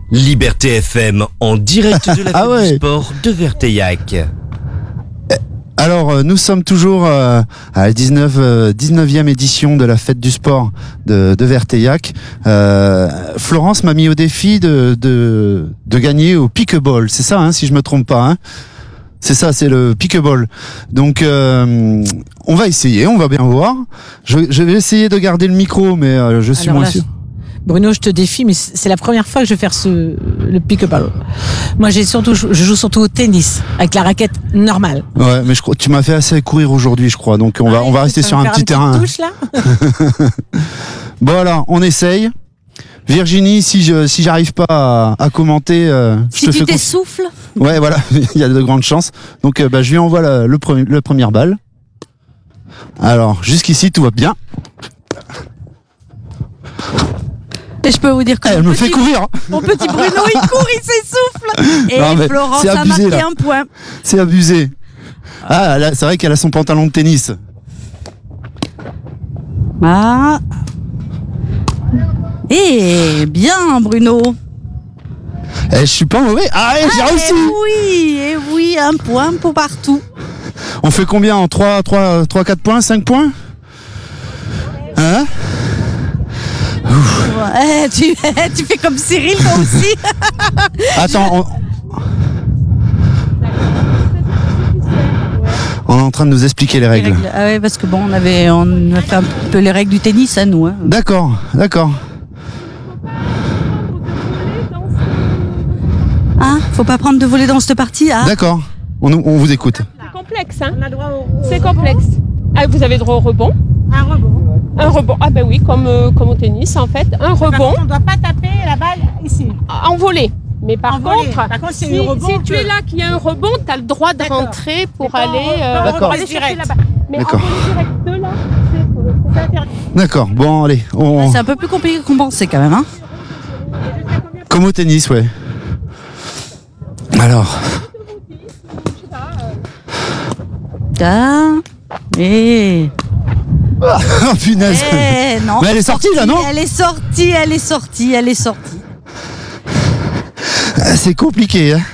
Liberté FM en direct de la fête du sport de Verteillac. Alors, nous sommes toujours à la 19e édition de la fête du sport de Verteillac. Florence m'a mis au défi de gagner au pique-ball. C'est ça, hein, si je me trompe pas, hein. C'est ça, c'est le pique-ball. Donc, on va essayer, on va bien voir. Je vais essayer de garder le micro, mais je suis moins sûr. Bruno, je te défie, mais c'est la première fois que je vais faire le pique-ball. Moi, je joue surtout au tennis, avec la raquette normale. Ouais, mais je crois tu m'as fait assez courir aujourd'hui, je crois. Donc on va rester sur un petit terrain. Touche, là. Bon alors, on essaye. Virginie, si j'arrive pas à commenter, si tu t'essouffles. Ouais, voilà, il y a de grandes chances. Donc je lui envoie le première balle. Alors, jusqu'ici tout va bien. Et je peux vous dire que elle me fait courir. Mon petit Bruno, il court, il s'essouffle. Et non, Florence a marqué un point. C'est abusé. Ah, là, c'est vrai qu'elle a son pantalon de tennis. Ah. Eh bien, Bruno. Je suis pas mauvais. Ah, j'ai réussi. Oui, un point pour partout. On fait combien en 3, 4 points, 5 points? Hein? Tu fais comme Cyril, toi aussi. Attends, on est en train de nous expliquer les règles. Ah ouais, parce que bon, on a fait un peu les règles du tennis à nous. Hein. D'accord. Ah, faut pas prendre de volley dans cette partie. Ah. D'accord. On vous écoute. C'est complexe, hein. C'est complexe. Ah, vous avez droit au rebond. Un rebond, ah ben oui, comme au tennis en fait. Un rebond. On ne doit pas taper la balle ici. En volée. Mais par contre, si tu es là qu'il y a un rebond, tu as le droit de rentrer pour aller chercher la balle. Mais en volée direct de là, c'est interdit. D'accord, bon allez. C'est un peu plus compliqué qu'on pensait quand même. Hein. Comme au tennis, ouais. Alors. Oh punaise. Non, mais elle est sortie là, non? Elle est sortie. C'est compliqué, hein.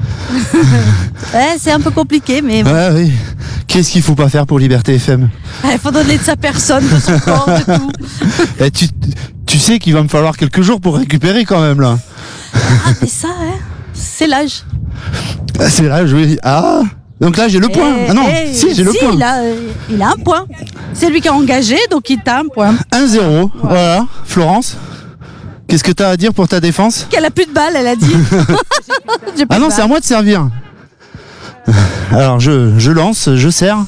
C'est un peu compliqué, mais... Ouais, oui. Qu'est-ce qu'il faut pas faire pour Liberté FM? Il faut donner de sa personne, de son corps, de tout. Et tu sais qu'il va me falloir quelques jours pour récupérer quand même, là. Ah, mais ça, hein, c'est l'âge. C'est l'âge, oui. Ah, donc là, j'ai le point. Ah non, j'ai le point. Il a un point. C'est lui qui a engagé, donc il t'a un point. 1-0, voilà. Florence, qu'est-ce que tu as à dire pour ta défense? Qu'elle a plus de balles, elle a dit. Ah non, c'est à moi de servir. Alors, je lance, je sers.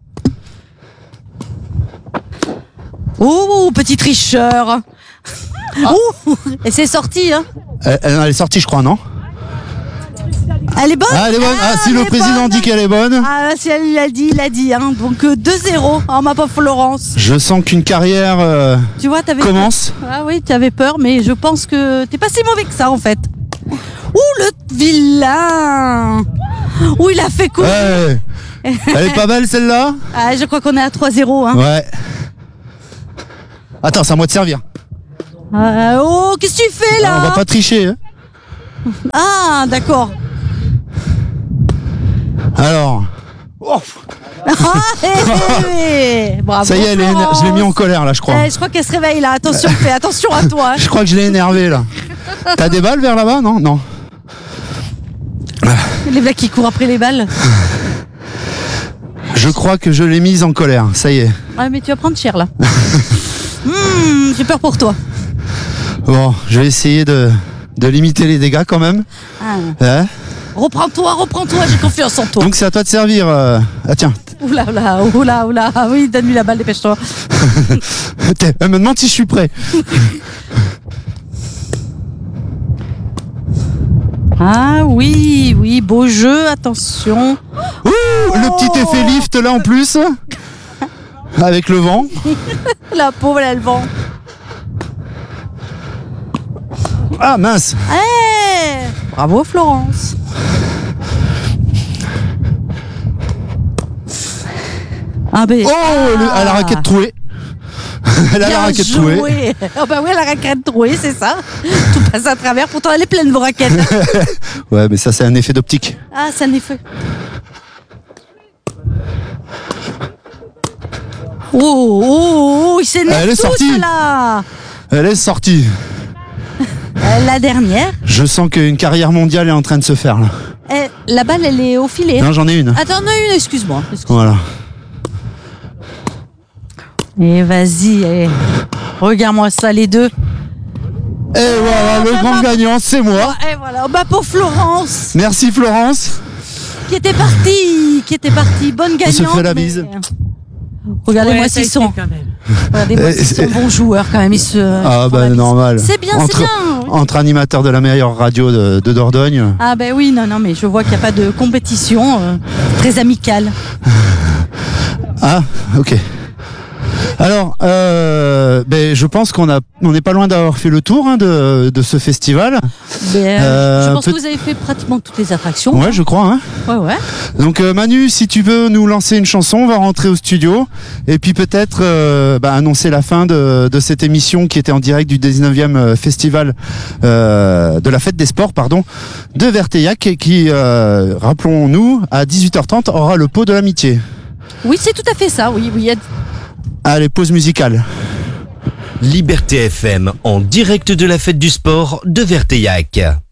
Oh, petit tricheur. Et c'est sorti, hein. Elle est sortie, je crois, non? Elle est bonne? Ah, elle est bonne. Si le président dit qu'elle est bonne. Ah, si elle l'a dit, il a dit. Hein. Donc 2-0 en ma pauvre Florence. Je sens qu'une carrière tu vois, commence. Peur. Ah oui, tu avais peur, mais je pense que t'es pas si mauvais que ça en fait. Ouh, le vilain. Ouh, il a fait courir. Ouais. Elle est pas belle celle-là? Ah, je crois qu'on est à 3-0. Hein. Ouais. Attends, c'est à moi de servir. Qu'est-ce que tu fais là? On va pas tricher. Hein. Ah, d'accord. Alors. Bravo, ça y est, je l'ai mis en colère là, je crois. Je crois qu'elle se réveille là. Attention, fais attention à toi. Hein. Je crois que je l'ai énervé là. T'as des balles vers là-bas? Non. Les mecs qui courent après les balles. Je crois que je l'ai mise en colère. Ça y est. Ouais, mais tu vas prendre cher là. J'ai peur pour toi. Bon, je vais essayer de limiter les dégâts quand même. Hein? Reprends-toi, j'ai confiance en toi. Donc c'est à toi de servir. Ah tiens. Oula. Oui, donne-lui la balle, dépêche-toi. Elle me demande si je suis prêt. Ah oui, beau jeu, attention. Ouh, le petit effet lift là en plus. Avec le vent. La pauvre, elle a le vent. Ah mince. Bravo Florence. À la raquette trouée. Elle a la raquette trouée. joué. Oh bah ouais, la raquette trouée, c'est ça. Tout passe à travers. Pourtant, elle est pleine, vos raquettes. Ouais, mais ça, c'est un effet d'optique. Ah, ça n'est fait. Oh, il s'énerve Elle est tout, sortie. là. Elle est sortie. La dernière. Je sens qu'une carrière mondiale est en train de se faire, là. La balle, elle est au filet. Non, j'en ai une. Attends, non, une, excuse-moi. Voilà. Et vas-y, regarde-moi ça, les deux. Et voilà, le grand gagnant, c'est moi. Et voilà, bah pour Florence, Merci, Florence. qui était partie, bonne gagnante. se fait la bise. Regardez-moi Ouais, ça a s'ils sont, été quand même. regardez-moi s'ils sont bons joueurs quand même. Ils se Ah, font bah, la bise. normal. C'est bien, Entre- c'est bien. Entre animateurs de la meilleure radio de Dordogne. Ah ben oui, non, mais je vois qu'il n'y a pas de compétition, très amicale. Ah, ok. Alors, je pense qu'on n'est pas loin d'avoir fait le tour de ce festival. Je pense que vous avez fait pratiquement toutes les attractions. Ouais, je crois. Hein. Ouais. Donc Manu, si tu veux nous lancer une chanson, on va rentrer au studio et puis peut-être annoncer la fin de cette émission qui était en direct du 19e festival de la fête des sports, de Verteillac, et qui, rappelons-nous, à 18h30 aura le pot de l'amitié. Oui, c'est tout à fait ça. Oui. Allez, pause musicale. Liberté FM en direct de la fête du sport de Verteillac.